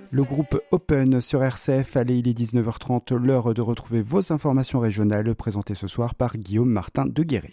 Le groupe Open sur RCF, allez, il est 19h30, l'heure de retrouver vos informations régionales présentées ce soir par Guillaume Martin de Guéret.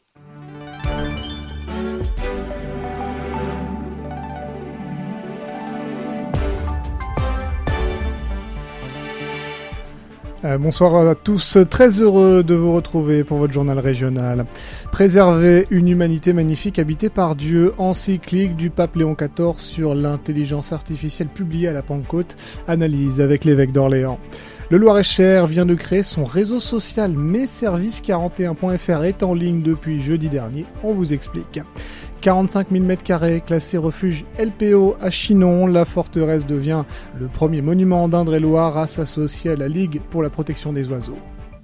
Bonsoir à tous, très heureux de vous retrouver pour votre journal régional. Préserver une humanité magnifique habitée par Dieu, encyclique du pape Léon XIV sur l'intelligence artificielle publiée à la Pentecôte, analyse avec l'évêque d'Orléans. Le Loir-et-Cher vient de créer son réseau social messervices41.fr est en ligne depuis jeudi dernier, on vous explique. 45 000 m2 classé refuge LPO à Chinon, la forteresse devient le premier monument d'Indre-et-Loire à s'associer à la Ligue pour la protection des oiseaux.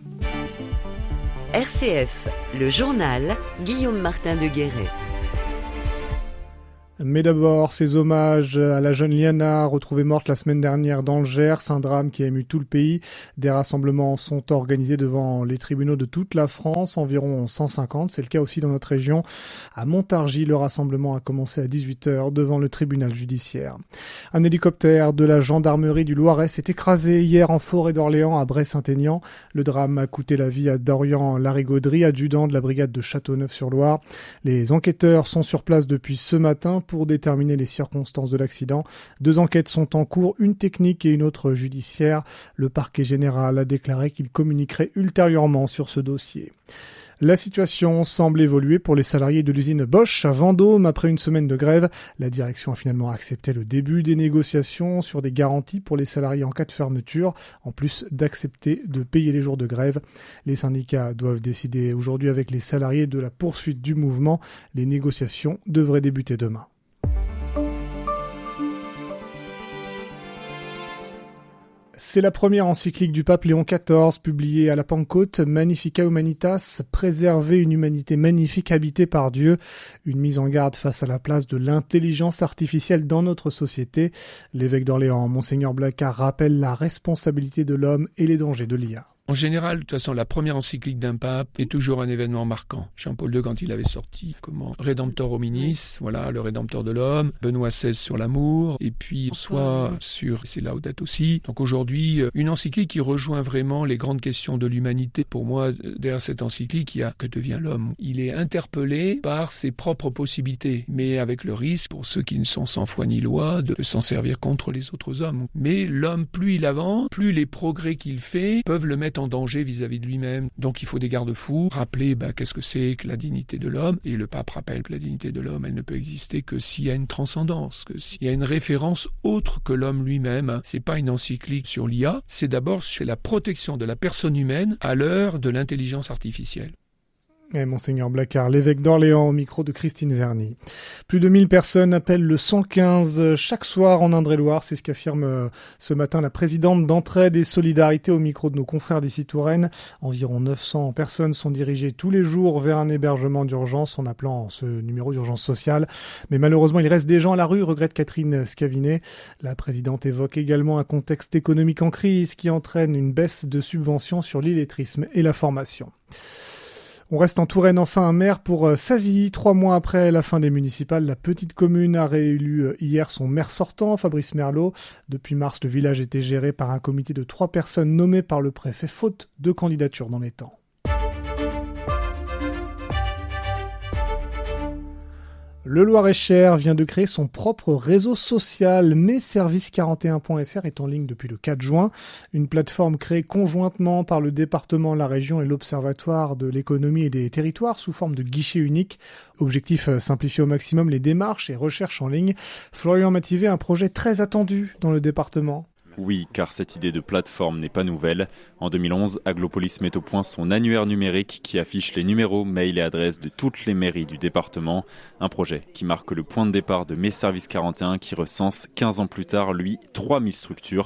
RCF, le journal, Guillaume Martin de Guéret. Mais d'abord, ces hommages à la jeune Liana, retrouvée morte la semaine dernière dans le Gers, un drame qui a ému tout le pays. Des rassemblements sont organisés devant les tribunaux de toute la France, environ 150. C'est le cas aussi dans notre région. À Montargis, le rassemblement a commencé à 18h devant le tribunal judiciaire. Un hélicoptère de la gendarmerie du Loiret s'est écrasé hier en forêt d'Orléans à Bray-Saint-Aignan. Le drame a coûté la vie à Dorian Larigauderie, adjudant de la brigade de Châteauneuf-sur-Loire. Les enquêteurs sont sur place depuis ce matin pour déterminer les circonstances de l'accident. 2 enquêtes sont en cours, une technique et une autre judiciaire. Le parquet général a déclaré qu'il communiquerait ultérieurement sur ce dossier. La situation semble évoluer pour les salariés de l'usine Bosch à Vendôme. Après une semaine de grève, la direction a finalement accepté le début des négociations sur des garanties pour les salariés en cas de fermeture, en plus d'accepter de payer les jours de grève. Les syndicats doivent décider aujourd'hui avec les salariés de la poursuite du mouvement. Les négociations devraient débuter demain. C'est la première encyclique du pape Léon XIV, publiée à la Pentecôte, Magnificat Humanitas, préserver une humanité magnifique habitée par Dieu, une mise en garde face à la place de l'intelligence artificielle dans notre société. L'évêque d'Orléans, Monseigneur Blacard, rappelle la responsabilité de l'homme et les dangers de l'IA. En général, de toute façon, la première encyclique d'un pape est toujours un événement marquant. Jean-Paul II, quand il avait sorti Redemptor Hominis, voilà, le Rédempteur de l'homme, Benoît XVI sur l'amour, et puis soit sur, c'est Laudato Si. Donc aujourd'hui, une encyclique qui rejoint vraiment les grandes questions de l'humanité. Pour moi, derrière cette encyclique, il y a que devient l'homme. Il est interpellé par ses propres possibilités, mais avec le risque, pour ceux qui ne sont sans foi ni loi, de s'en servir contre les autres hommes. Mais l'homme, plus il avance, plus les progrès qu'il fait peuvent le mettre en danger vis-à-vis de lui-même. Donc il faut des garde-fous, rappeler qu'est-ce que c'est que la dignité de l'homme, et le pape rappelle que la dignité de l'homme, elle ne peut exister que s'il y a une transcendance, que s'il y a une référence autre que l'homme lui-même. C'est pas une encyclique sur l'IA, c'est d'abord sur la protection de la personne humaine à l'heure de l'intelligence artificielle. Et Monseigneur Blacard, l'évêque d'Orléans, au micro de Christine Verny. Plus de 1000 personnes appellent le 115 chaque soir en Indre-et-Loire. C'est ce qu'affirme ce matin la présidente d'Entraide et Solidarité au micro de nos confrères d'ici Touraine. Environ 900 personnes sont dirigées tous les jours vers un hébergement d'urgence en appelant ce numéro d'urgence sociale. Mais malheureusement, il reste des gens à la rue, regrette Catherine Scavinet. La présidente évoque également un contexte économique en crise qui entraîne une baisse de subventions sur l'illettrisme et la formation. On reste en Touraine, enfin un maire pour Sazilly. 3 mois après la fin des municipales, la petite commune a réélu hier son maire sortant, Fabrice Merlot. Depuis mars, le village était géré par un comité de 3 personnes nommées par le préfet, faute de candidature dans les temps. Le Loir-et-Cher vient de créer son propre réseau social. messervices41.fr est en ligne depuis le 4 juin. Une plateforme créée conjointement par le département, la région et l'Observatoire de l'économie et des territoires sous forme de guichet unique. Objectif, simplifier au maximum les démarches et recherches en ligne. Florian Mativet, un projet très attendu dans le département. Oui, car cette idée de plateforme n'est pas nouvelle. En 2011, Aglopolis met au point son annuaire numérique qui affiche les numéros, mails et adresses de toutes les mairies du département. Un projet qui marque le point de départ de Mes Services 41 qui recense 15 ans plus tard, 3000 structures.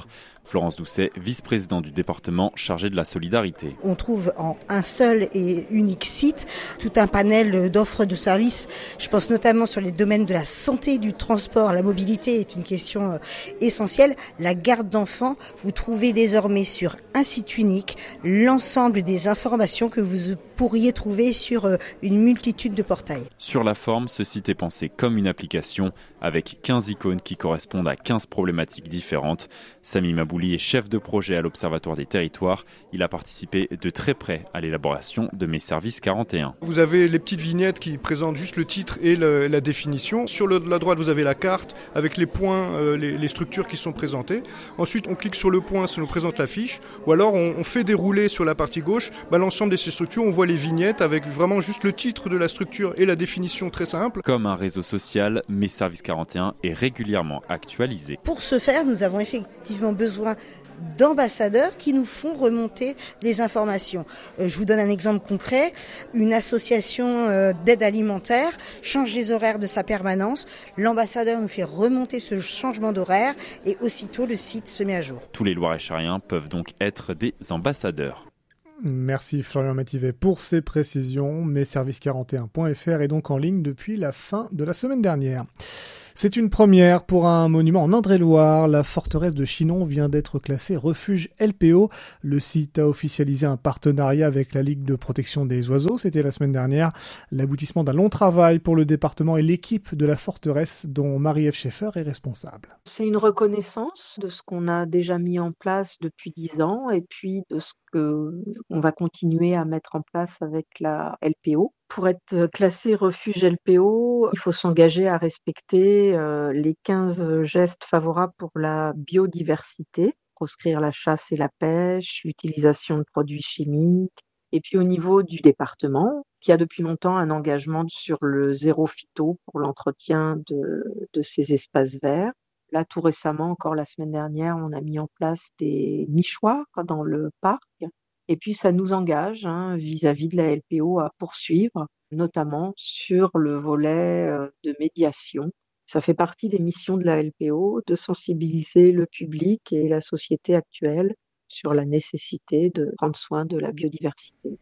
Florence Doucet, vice-présidente du département chargée de la solidarité. On trouve en un seul et unique site tout un panel d'offres de services. Je pense notamment sur les domaines de la santé, du transport. La mobilité est une question essentielle. La garde d'enfants, vous trouvez désormais sur un site unique l'ensemble des informations que vous pourriez trouver sur une multitude de portails. Sur la forme, ce site est pensé comme une application avec 15 icônes qui correspondent à 15 problématiques différentes. Samy Mabouli est chef de projet à l'Observatoire des territoires. Il a participé de très près à l'élaboration de Mes Services 41. Vous avez les petites vignettes qui présentent juste le titre et la définition. Sur la droite, vous avez la carte avec les points, les structures qui sont présentées. Ensuite, on clique sur le point, ça nous présente la fiche. Ou alors, on fait dérouler sur la partie gauche l'ensemble de ces structures. On voit les vignettes avec vraiment juste le titre de la structure et la définition très simple. Comme un réseau social, Mes Services 41 est régulièrement actualisé. Pour ce faire, nous avons effectivement besoin d'ambassadeurs qui nous font remonter les informations. Je vous donne un exemple concret. Une association d'aide alimentaire change les horaires de sa permanence. L'ambassadeur nous fait remonter ce changement d'horaire et aussitôt le site se met à jour. Tous les Loir-et-Chariens peuvent donc être des ambassadeurs. Merci Florian Mativet pour ces précisions. Messervices41.fr est donc en ligne depuis la fin de la semaine dernière. C'est une première pour un monument en Indre-et-Loire. La forteresse de Chinon vient d'être classée refuge LPO. Le site a officialisé un partenariat avec la Ligue de protection des oiseaux. C'était la semaine dernière. L'aboutissement d'un long travail pour le département et l'équipe de la forteresse dont Marie-Ève Schaeffer est responsable. C'est une reconnaissance de ce qu'on a déjà mis en place depuis 10 ans et puis de ce qu'on va continuer à mettre en place avec la LPO. Pour être classé refuge LPO, il faut s'engager à respecter les 15 gestes favorables pour la biodiversité, proscrire la chasse et la pêche, l'utilisation de produits chimiques. Et puis au niveau du département, qui a depuis longtemps un engagement sur le zéro phyto pour l'entretien de ces espaces verts. Là, tout récemment, encore la semaine dernière, on a mis en place des nichoirs dans le parc. Et puis, ça nous engage vis-à-vis de la LPO à poursuivre, notamment sur le volet de médiation. Ça fait partie des missions de la LPO de sensibiliser le public et la société actuelle sur la nécessité de prendre soin de la biodiversité.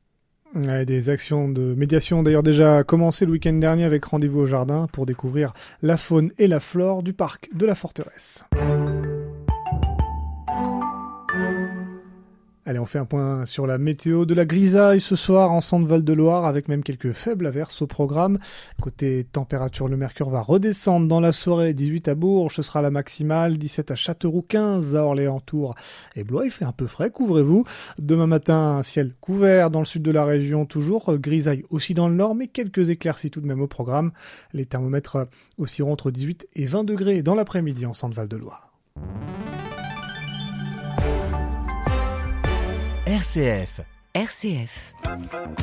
Des actions de médiation ont d'ailleurs déjà commencé le week-end dernier avec Rendez-vous au jardin pour découvrir la faune et la flore du parc de la forteresse. Allez, on fait un point sur la météo. De la grisaille ce soir en Centre-Val de Loire, avec même quelques faibles averses au programme. Côté température, le mercure va redescendre dans la soirée. 18 à Bourges, ce sera la maximale. 17 à Châteauroux, 15 à Orléans, Tours et Blois. Il fait un peu frais, couvrez-vous. Demain matin, un ciel couvert dans le sud de la région toujours. Grisaille aussi dans le nord, mais quelques éclaircies tout de même au programme. Les thermomètres oscilleront entre 18 et 20 degrés dans l'après-midi en Centre-Val-de-Loire. RCF. RCF.